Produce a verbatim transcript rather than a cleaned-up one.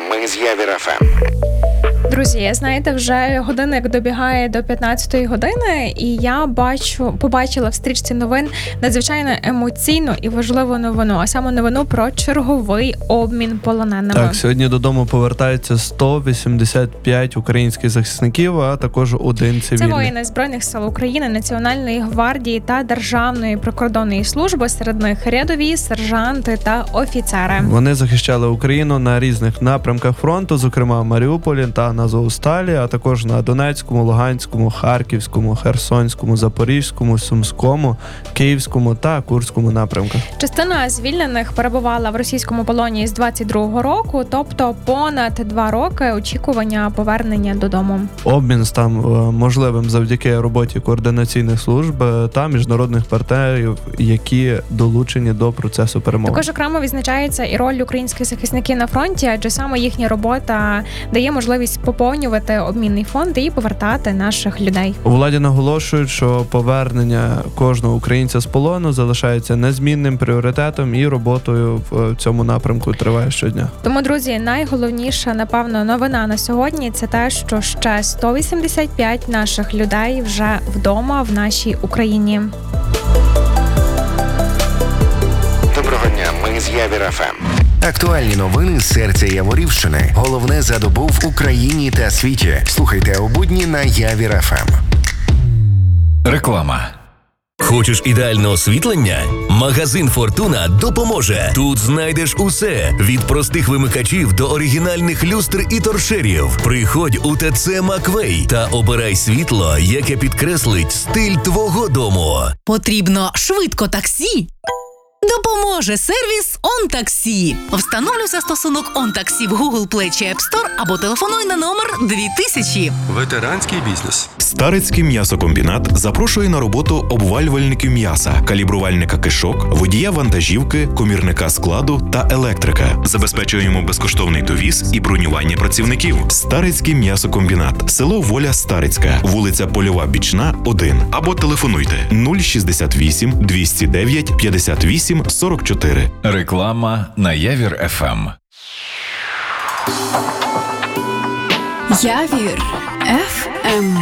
Ми з Явір еф ем. Друзі, знаєте, вже годинник добігає до п'ятнадцятої години, і я бачу, побачила в стрічці новин надзвичайно емоційну і важливу новину, а саме новину про черговий обмін полоненими. Так, сьогодні додому повертається сто вісімдесят п'ять українських захисників, а також один цивільний. Це воїни Збройних сил України, Національної гвардії та Державної прикордонної служби, серед них рядові, сержанти та офіцери. Вони захищали Україну на різних напрямках фронту, зокрема в Маріуполі та на Азовсталі, а також на Донецькому, Луганському, Харківському, Херсонському, Запорізькому, Сумському, Київському та Курському напрямках. Частина звільнених перебувала в російському полоні з двадцять другого року, тобто понад два роки очікування повернення додому. Обмін став можливим завдяки роботі координаційних служб та міжнародних партнерів, які долучені до процесу перемоги. Також окремо відзначається і роль українських захисників на фронті, адже саме їхня робота дає можливість поповнювати обмінний фонд і повертати наших людей. У владі наголошують, що повернення кожного українця з полону залишається незмінним пріоритетом, і роботою в цьому напрямку триває щодня. Тому, друзі, найголовніша, напевно, новина на сьогодні – це те, що ще сто вісімдесят п'ять наших людей вже вдома в нашій Україні. Доброго дня, ми з Явір еф ем. Актуальні новини з серця Яворівщини. Головне за добу в Україні та світі. Слухайте о будні на Явір еф ем. Реклама. Хочеш ідеальне освітлення? Магазин «Фортуна» допоможе. Тут знайдеш усе – від простих вимикачів до оригінальних люстр і торшерів. Приходь у ТЦ «Маквей» та обирай світло, яке підкреслить стиль твого дому. Потрібно швидко таксі? Допоможе сервіс «ОнТаксі». Встановлюй застосунок «ОнТаксі» в Google Play чи App Store або телефонуй на номер дві тисячі. Ветеранський бізнес. Старицький м'ясокомбінат запрошує на роботу обвалювальників м'яса, калібрувальника кишок, водія вантажівки, комірника складу та електрика. Забезпечуємо безкоштовний довіз і бронювання працівників. Старицький м'ясокомбінат. Село Воля Старицька. Вулиця Польова Бічна, один. Або телефонуйте нуль шістдесят вісім двісті дев'ять п'ятдесят вісім сорок чотири. Реклама на Явір еф ем. Явір